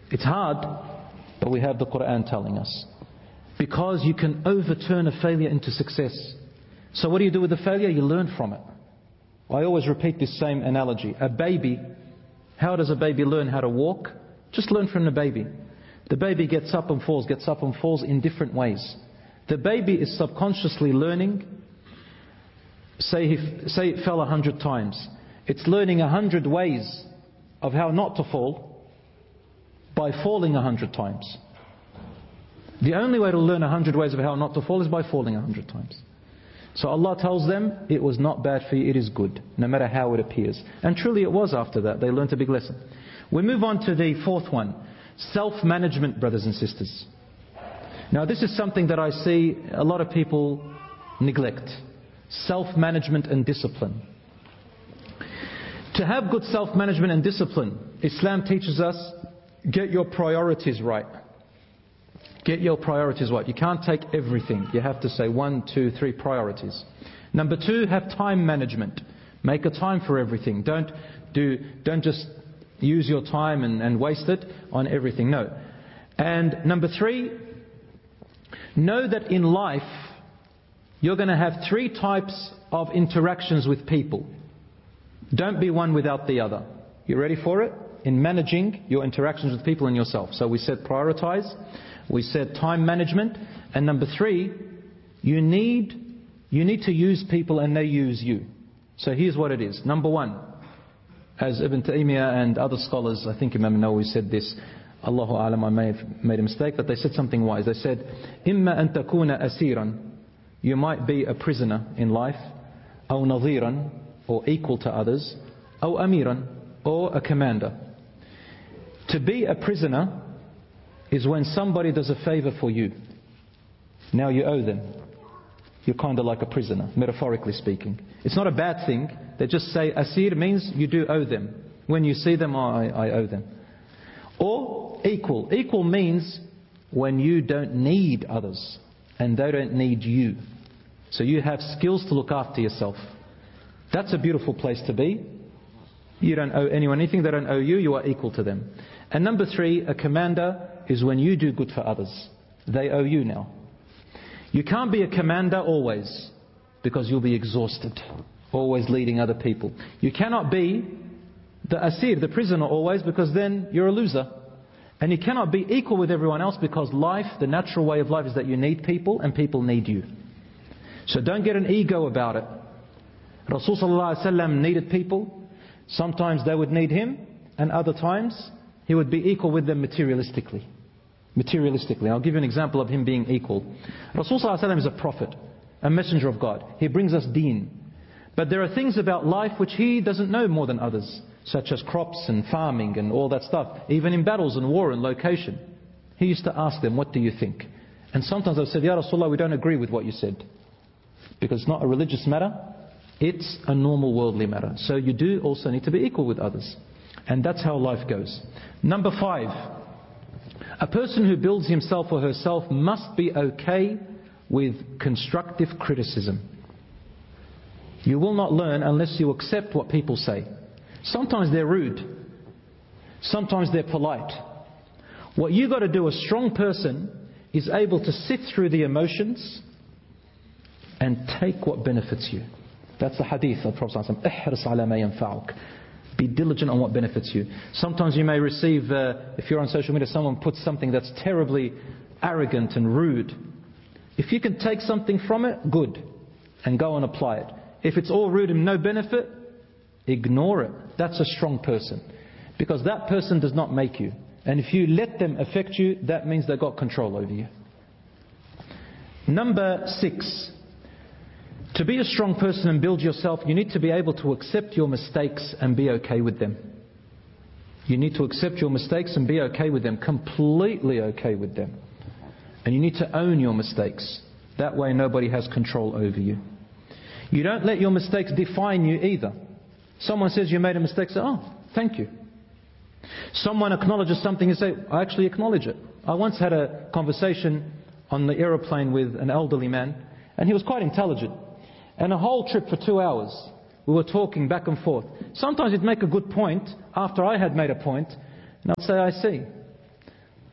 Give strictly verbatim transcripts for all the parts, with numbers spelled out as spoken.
It's hard, but we have the Quran telling us. Because you can overturn a failure into success. So what do you do with the failure? You learn from it. I always repeat this same analogy. A baby, how does a baby learn how to walk? Just learn from the baby. The baby gets up and falls, gets up and falls in different ways. The baby is subconsciously learning. Say, he, say it fell a hundred times. It's learning a hundred ways of how not to fall by falling a hundred times. The only way to learn a hundred ways of how not to fall is by falling a hundred times. So Allah tells them, it was not bad for you, it is good, no matter how it appears. And truly it was after that. They learned a big lesson. We move on to the fourth one. Self-management, brothers and sisters. Now this is something that I see a lot of people neglect. Self-management and discipline. To have good self-management and discipline, Islam teaches us, get your priorities right. Get your priorities right. You can't take everything. You have to say one, two, three priorities. Number two, have time management. Make a time for everything. Don't do, don't just use your time and, and waste it on everything. No. And number three, know that in life you're going to have three types of interactions with people. Don't be one without the other. You ready for it? In managing your interactions with people and yourself. So we said prioritize. We said time management. And number three, you need, you need to use people and they use you. So here's what it is. Number one, as Ibn Taymiyyah and other scholars, I think Imam Nawawi said this, Allahu A'lam, I may have made a mistake, but they said something wise. They said, إِمَّا أَن تَكُونَ أَسِيرًا, you might be a prisoner in life, أو نظيرا, or equal to others, أو أميرا, or a commander. To be a prisoner is when somebody does a favor for you. Now you owe them. You're kind of like a prisoner, metaphorically speaking. It's not a bad thing. They just say asir means you do owe them. When you see them, oh, I, I owe them. Or equal. Equal means when you don't need others and they don't need you. So you have skills to look after yourself. That's a beautiful place to be. You don't owe anyone anything, they don't owe you, you are equal to them. And number three, a commander is when you do good for others. They owe you now. You can't be a commander always, because you'll be exhausted, always leading other people. You cannot be the asir, the prisoner always, because then you're a loser. And you cannot be equal with everyone else, because life, the natural way of life is that you need people and people need you. So don't get an ego about it. Rasul Sallallahu Alaihi Wasallam needed people. Sometimes they would need him, and other times he would be equal with them materialistically. Materialistically. I'll give you an example of him being equal. Rasul Sallallahu Alaihi Wasallam is a prophet, a messenger of God. He brings us deen. But there are things about life which he doesn't know more than others, such as crops and farming and all that stuff. Even in battles and war and location. He used to ask them, what do you think? And sometimes I've said, Ya Rasulullah, we don't agree with what you said. Because it's not a religious matter. It's a normal worldly matter. So you do also need to be equal with others. And that's how life goes. Number five. A person who builds himself or herself must be okay with constructive criticism. You will not learn unless you accept what people say. Sometimes they're rude. Sometimes they're polite. What you've got to do, a strong person is able to sit through the emotions and take what benefits you. That's the hadith of Prophet ﷺ. احرص على ما ينفعك. Be diligent on what benefits you. Sometimes you may receive, uh, if you're on social media, someone puts something that's terribly arrogant and rude. If you can take something from it, good. And go and apply it. If it's all rude and no benefit, ignore it. That's a strong person. Because that person does not make you. And if you let them affect you, that means they've got control over you. Number six. To be a strong person and build yourself, you need to be able to accept your mistakes and be okay with them. You need to accept your mistakes and be okay with them. Completely okay with them. And you need to own your mistakes. That way nobody has control over you. You don't let your mistakes define you either. Someone says you made a mistake, say, oh, thank you. Someone acknowledges something and say, I actually acknowledge it. I once had a conversation on the aeroplane with an elderly man, and he was quite intelligent. And a whole trip for two hours, we were talking back and forth. Sometimes he'd make a good point after I had made a point, and I'd say, I see.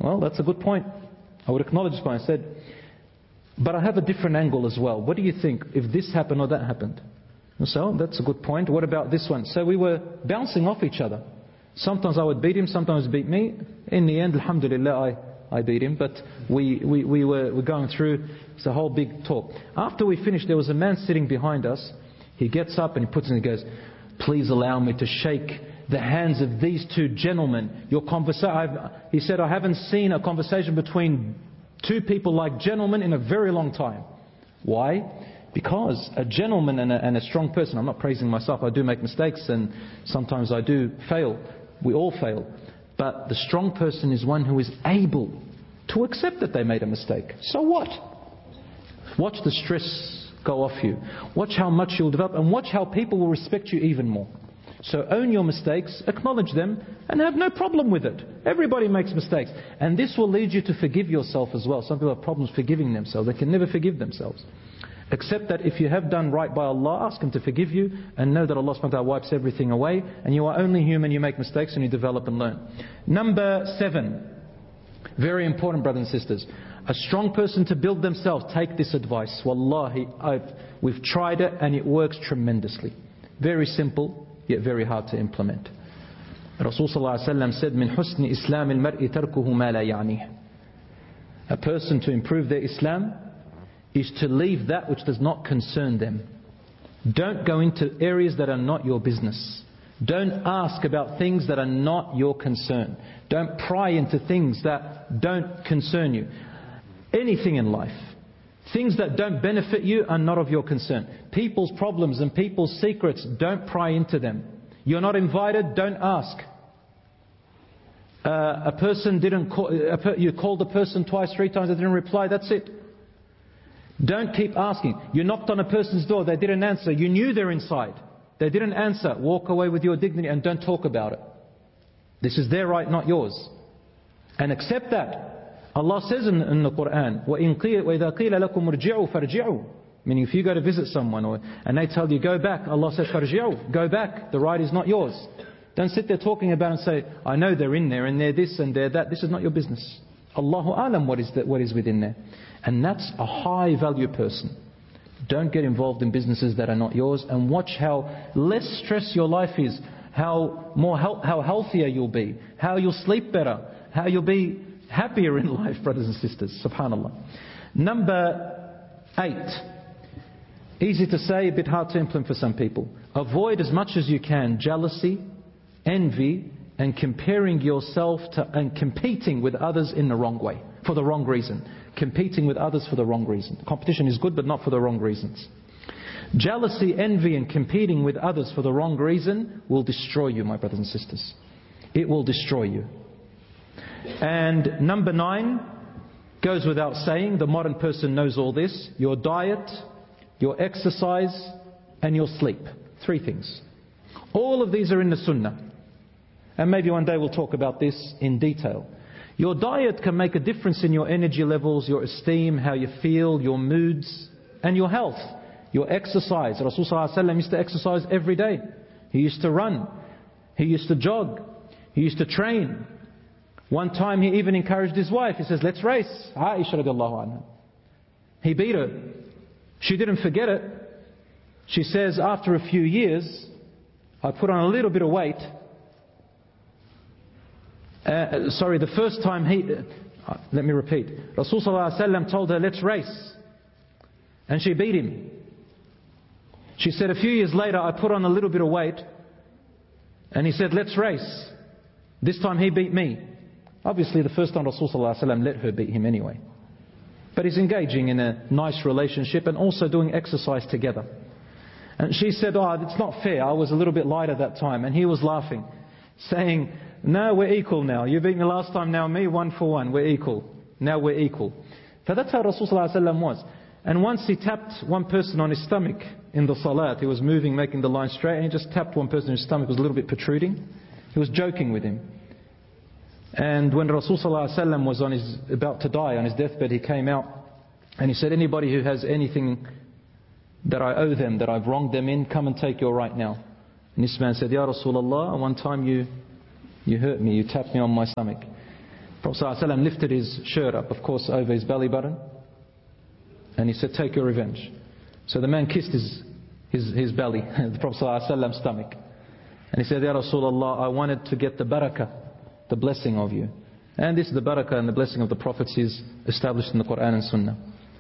Well, that's a good point. I would acknowledge this point. I said, but I have a different angle as well. What do you think if this happened or that happened? And so, that's a good point. What about this one? So we were bouncing off each other. Sometimes I would beat him, sometimes he beat me. In the end, alhamdulillah, I, I beat him. But we, we, we were, were going through, it's a whole big talk. After we finished, there was a man sitting behind us. He gets up and he puts in and he goes, please allow me to shake the hands of these two gentlemen. Your conversation, he said, I haven't seen a conversation between two people like gentlemen in a very long time. Why? Because a gentleman and a, and a strong person, I'm not praising myself, I do make mistakes and sometimes I do fail. We all fail. But the strong person is one who is able to accept that they made a mistake. So what? Watch the stress go off you. Watch how much you'll develop and watch how people will respect you even more. So own your mistakes, acknowledge them, and have no problem with it. Everybody makes mistakes. And this will lead you to forgive yourself as well. Some people have problems forgiving themselves. They can never forgive themselves. Except that if you have done right by Allah, ask Him to forgive you, and know that Allah subhanahu wa ta'ala wipes everything away, and you are only human, you make mistakes, and you develop and learn. Number seven. Very important, brothers and sisters. A strong person to build themselves, take this advice. Wallahi, I've, we've tried it, and it works tremendously. Very simple, yet very hard to implement. Rasul sallallahu alaihi wasallam said, "Min husni Islam al-mar'i tarkuhu ma la ya'nih." A person to improve their Islam is to leave that which does not concern them. Don't go into areas that are not your business. Don't ask about things that are not your concern. Don't pry into things that don't concern you. Anything in life, things that don't benefit you are not of your concern. People's problems and people's secrets, don't pry into them. You're not invited, don't ask. Uh, a person didn't call, a per, you called a person twice, three times, they didn't reply, that's it. Don't keep asking. You knocked on a person's door, they didn't answer. You knew they're inside. They didn't answer. Walk away with your dignity and don't talk about it. This is their right, not yours. And accept that. Allah says in, in the Quran, وَإِذَا قِيلَ لَكُمْ ارْجِعُوا فَارْجِعُوا. Meaning if you go to visit someone or, and they tell you, go back, Allah says, فَارْجِعُوا. Go back. The right is not yours. Don't sit there talking about and say, I know they're in there and they're this and they're that. This is not your business. Allahu Alam what is, that, what is within there. And that's a high value person. Don't get involved in businesses that are not yours, and watch how less stress your life is, how more he- how healthier you'll be, how you'll sleep better, how you'll be happier in life, brothers and sisters. Subhanallah. Number eight. Easy to say, a bit hard to implement for some people. Avoid as much as you can jealousy, envy, and comparing yourself to and competing with others in the wrong way, for the wrong reason. Competing with others for the wrong reason. Competition is good, but not for the wrong reasons. Jealousy, envy, and competing with others for the wrong reason will destroy you, my brothers and sisters. It will destroy you. And number nine goes without saying. The modern person knows all this. Your diet, your exercise, and your sleep. Three things. All of these are in the Sunnah. And maybe one day we'll talk about this in detail. Your diet can make a difference in your energy levels, your esteem, how you feel, your moods, and your health. Your exercise. Rasul sallallahu alaihi wasallam used to exercise every day. He used to run. He used to jog. He used to train. One time he even encouraged his wife. He says, let's race. Aisha radiallahu anha. He beat her. She didn't forget it. She says, after a few years, I put on a little bit of weight. Uh, sorry, the first time he... Uh, let me repeat. Rasul sallallahu alaihi wasallam told her, let's race. And she beat him. She said, a few years later, I put on a little bit of weight. And he said, let's race. This time he beat me. Obviously, the first time Rasul sallallahu alaihi wasallam let her beat him anyway. But he's engaging in a nice relationship and also doing exercise together. And she said, oh, it's not fair. I was a little bit lighter that time. And he was laughing, saying, no, we're equal now. You beat me last time, now me, one for one. We're equal. Now we're equal. So that's how Rasul sallallahu alaihi wasallam was. And once he tapped one person on his stomach in the salat. He was moving, making the line straight, and he just tapped one person in his stomach. It was a little bit protruding. He was joking with him. And when Rasul sallallahu alaihi wasallam was on his, about to die, on his deathbed, he came out and he said, anybody who has anything that I owe them, that I've wronged them in, come and take your right now. And this man said, Ya Rasulullah, one time you, you hurt me, you tapped me on my stomach. Prophet ﷺ lifted his shirt up, of course, over his belly button. And he said, take your revenge. So the man kissed his, his, his belly, the Prophet ﷺ's stomach. And he said, Ya Rasulullah, I wanted to get the barakah, the blessing of you. And this is the barakah and the blessing of the prophets is established in the Quran and Sunnah.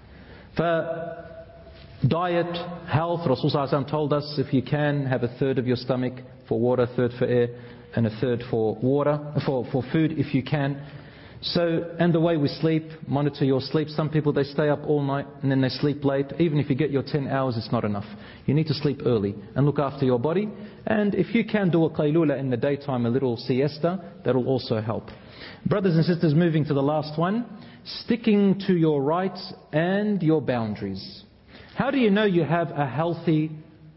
For diet, health, Rasulullah ﷺ told us, if you can, have a third of your stomach for water, a third for air, and a third for water, for, for food if you can. So, and the way we sleep, monitor your sleep. Some people, they stay up all night and then they sleep late. Even if you get your ten hours, it's not enough. You need to sleep early and look after your body. And if you can do a qaylula in the daytime, a little siesta, that will also help. Brothers and sisters, moving to the last one, sticking to your rights and your boundaries. How do you know you have a healthy,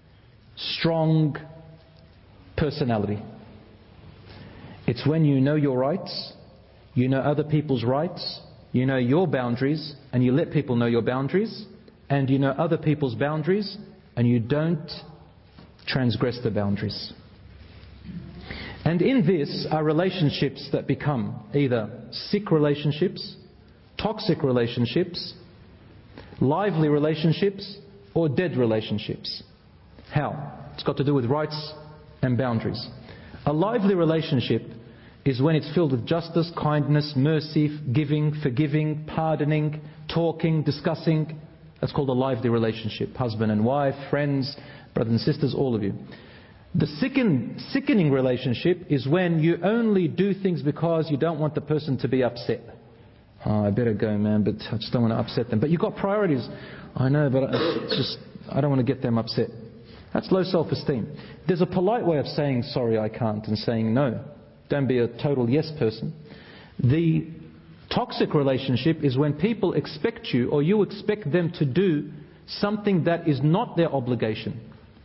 strong personality? It's when you know your rights, you know other people's rights, you know your boundaries, and you let people know your boundaries, and you know other people's boundaries, and you don't transgress the boundaries. And in this are relationships that become either sick relationships, toxic relationships, lively relationships, or dead relationships. How? It's got to do with rights and boundaries. A lively relationship is when it's filled with justice, kindness, mercy, giving, forgiving, pardoning, talking, discussing. That's called a lively relationship. Husband and wife, friends, brothers and sisters, all of you. The sicken, sickening relationship is when you only do things because you don't want the person to be upset. Oh, I better go, man, but I just don't want to upset them. But you've got priorities. I know, but it's just I don't want to get them upset. That's low self-esteem. There's a polite way of saying, sorry, I can't, and saying no. Don't be a total yes person. The toxic relationship is when people expect you, or you expect them to do something that is not their obligation,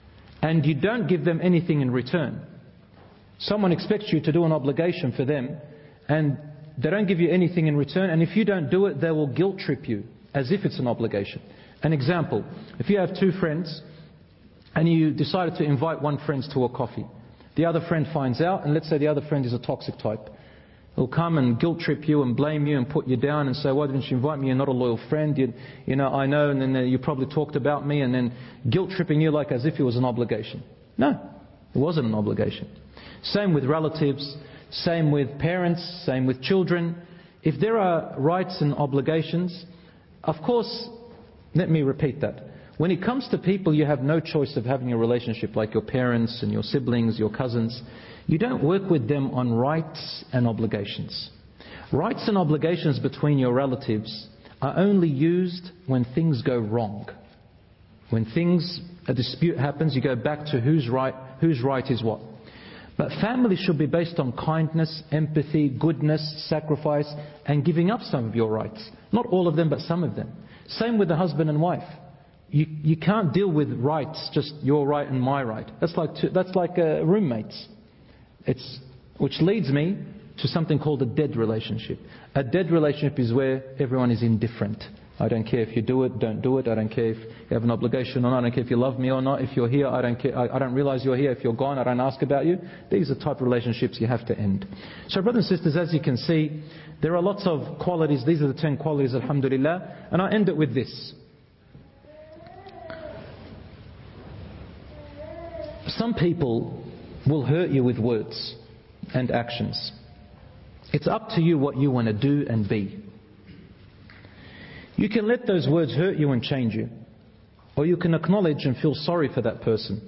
and you don't give them anything in return. Someone expects you to do an obligation for them, and they don't give you anything in return, and if you don't do it, they will guilt trip you as if it's an obligation. An example, if you have two friends and you decided to invite one friend to a coffee, the other friend finds out, and let's say the other friend is a toxic type. He'll come and guilt trip you and blame you and put you down and say, why didn't you invite me? You're not a loyal friend. You, you know, I know, and then you probably talked about me, and then guilt tripping you like as if it was an obligation. No, it wasn't an obligation. Same with relatives, same with parents, same with children. If there are rights and obligations, of course, let me repeat that. When it comes to people you have no choice of having a relationship, like your parents and your siblings, your cousins, you don't work with them on rights and obligations. Rights and obligations between your relatives are only used when things go wrong. When things, a dispute happens, you go back to whose right, whose right is what. But family should be based on kindness, empathy, goodness, sacrifice, and giving up some of your rights. Not all of them, but some of them. Same with the husband and wife. You, you can't deal with rights, just your right and my right. That's like two, that's like uh, roommates. It's, which leads me to something called a dead relationship. A dead relationship is where everyone is indifferent. I don't care if you do it, don't do it. I don't care if you have an obligation or not. I don't care if you love me or not. If you're here, I don't care. I, I don't realize you're here. If you're gone, I don't ask about you. These are type of relationships you have to end. So brothers and sisters, as you can see, there are lots of qualities. These are the ten qualities, alhamdulillah. And I end it with this. Some people will hurt you with words and actions. It's up to you what you want to do and be. You can let those words hurt you and change you, or you can acknowledge and feel sorry for that person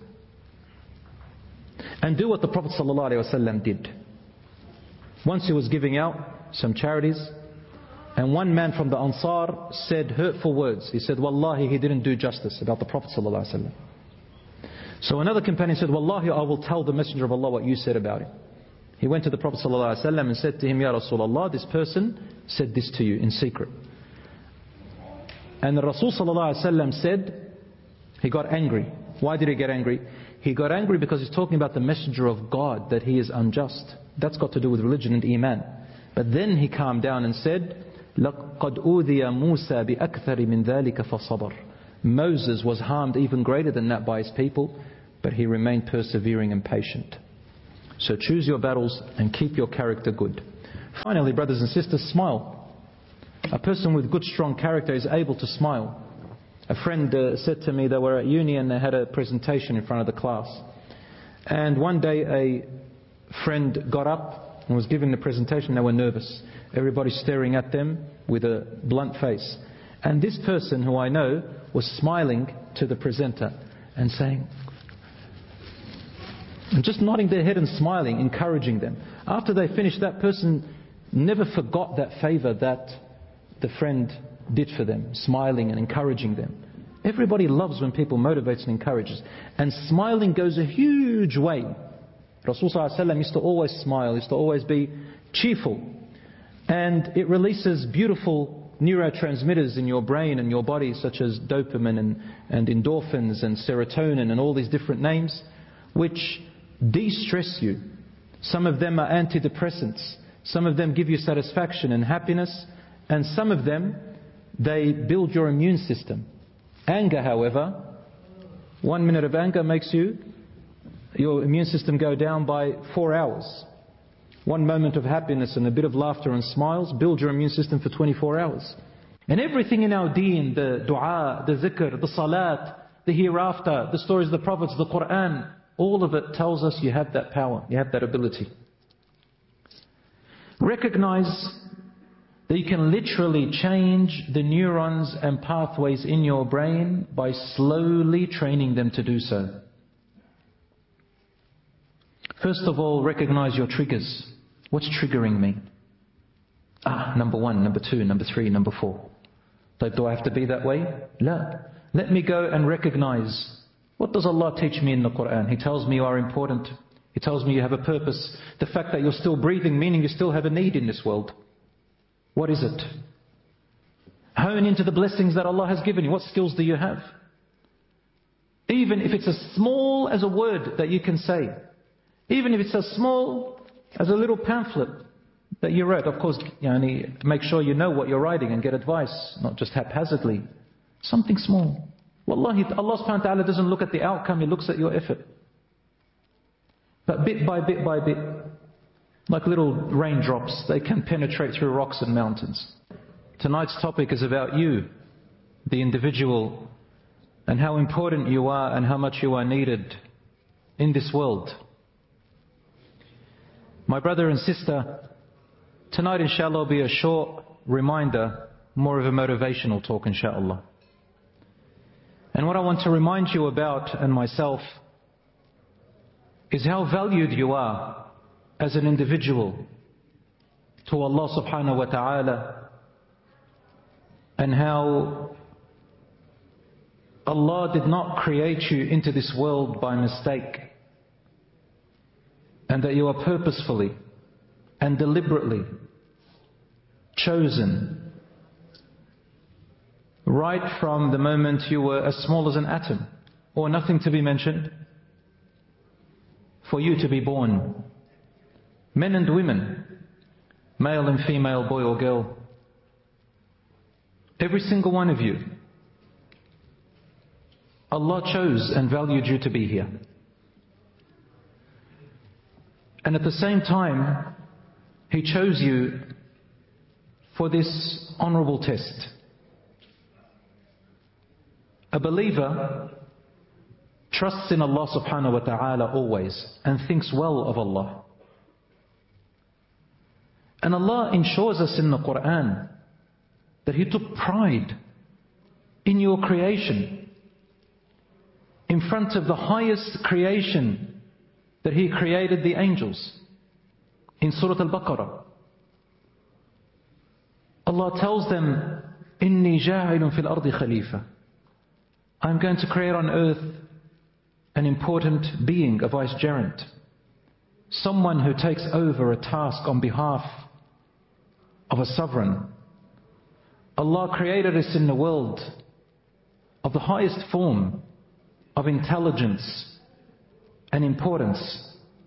and do what the Prophet ﷺ did. Once he was giving out some charities, and one man from the Ansar said hurtful words. He said, Wallahi, he didn't do justice about the Prophet ﷺ. So another companion said, Wallahi, I will tell the Messenger of Allah what you said about him. He went to the Prophet ﷺ and said to him, Ya Rasulullah, this person said this to you in secret. And the Rasul ﷺ said, he got angry. Why did he get angry? He got angry because he's talking about the Messenger of God, that he is unjust. That's got to do with religion and iman. But then he calmed down and said, لَقَدْ أُوذِيَ مُوسَى بِأَكْثَرِ مِنْ ذَلِكَ فَصَبَرْ. Moses was harmed even greater than that by his people, but he remained persevering and patient. So choose your battles and keep your character good. Finally, brothers and sisters, smile. A person with good, strong character is able to smile. A friend uh, said to me they were at uni and they had a presentation in front of the class. And one day a friend got up and was giving the presentation. They were nervous. Everybody staring at them with a blunt face. And this person, who I know, was smiling to the presenter and saying, and just nodding their head and smiling, encouraging them. After they finished, that person never forgot that favor that the friend did for them, smiling and encouraging them. Everybody loves when people motivates and encourages. And smiling goes a huge way. Rasul Sallallahu Alaihi Wasallam used to always smile, used to always be cheerful. And it releases beautiful neurotransmitters in your brain and your body, such as dopamine and, and endorphins and serotonin and all these different names, which de-stress you. Some of them are antidepressants. Some of them give you satisfaction and happiness. And some of them, they build your immune system. Anger, however, one minute of anger makes you, your immune system go down by four hours. One moment of happiness and a bit of laughter and smiles build your immune system for twenty-four hours. And everything in our deen, the dua, the zikr, the salat, the hereafter, the stories of the prophets, the Quran, all of it tells us you have that power, you have that ability. Recognize that you can literally change the neurons and pathways in your brain by slowly training them to do so. First of all, recognize your triggers. What's triggering me? Ah, number one, number two, number three, number four. Like, do I have to be that way? La. Let me go and recognize, what does Allah teach me in the Quran? He tells me you are important. He tells me you have a purpose. The fact that you're still breathing, meaning you still have a need in this world. What is it? Hone into the blessings that Allah has given you. What skills do you have? Even if it's as small as a word that you can say. Even if it's as small as a little pamphlet that you wrote. Of course, yani, make sure you know what you're writing and get advice, not just haphazardly. Something small. Wallahi, Allah subhanahu wa ta'ala doesn't look at the outcome, He looks at your effort. But bit by bit by bit, like little raindrops, they can penetrate through rocks and mountains. Tonight's topic is about you, the individual, and how important you are and how much you are needed in this world. My brother and sister, tonight inshallah will be a short reminder, more of a motivational talk inshallah. And what I want to remind you about, and myself, is how valued you are as an individual to Allah subhanahu wa ta'ala, and how Allah did not create you into this world by mistake, and that you are purposefully and deliberately chosen right from the moment you were as small as an atom or nothing to be mentioned, for you to be born. Men and women, male and female, boy or girl, every single one of you, Allah chose and valued you to be here. And at the same time, He chose you for this honorable test. A believer trusts in Allah subhanahu wa ta'ala always and thinks well of Allah. And Allah ensures us in the Quran that He took pride in your creation, in front of the highest creation, that He created the angels. In Surah Al-Baqarah, Allah tells them, إِنِّي جَاعِلٌ فِي الْأَرْضِ خَلِيفَةً, I'm going to create on earth an important being, a vicegerent, someone who takes over a task on behalf of a sovereign. Allah created us in the world of the highest form of intelligence and importance.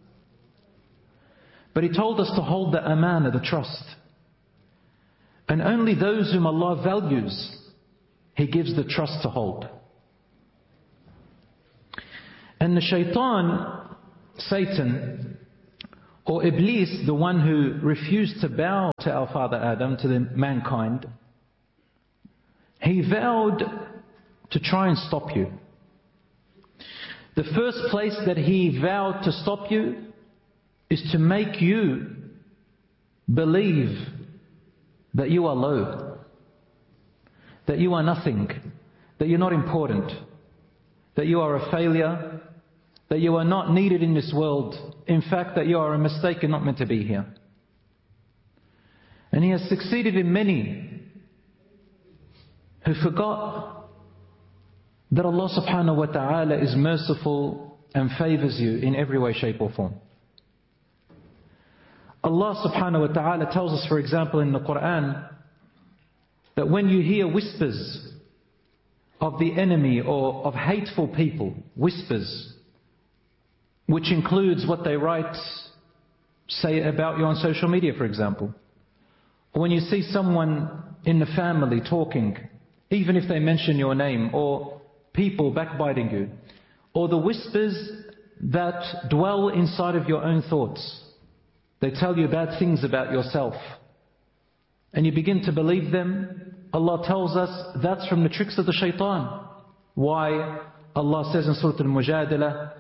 But He told us to hold the amana, the trust. And only those whom Allah values, He gives the trust to hold. And the shaitan, Satan, or Iblis, the one who refused to bow to our father Adam, to the mankind, he vowed to try and stop you. The first place that he vowed to stop you is to make you believe that you are low, that you are nothing, that you're not important, that you are a failure, that you are not needed in this world. In fact, that you are a mistake and not meant to be here. And he has succeeded in many who forgot that Allah subhanahu wa ta'ala is merciful and favors you in every way, shape or form. Allah subhanahu wa ta'ala tells us, for example, in the Quran, that when you hear whispers of the enemy or of hateful people, whispers, which includes what they write, say about you on social media, for example, or when you see someone in the family talking, even if they mention your name, or people backbiting you, or the whispers that dwell inside of your own thoughts, they tell you bad things about yourself, and you begin to believe them, Allah tells us that's from the tricks of the shaitan. Why? Allah says in Surah Al-Mujadala,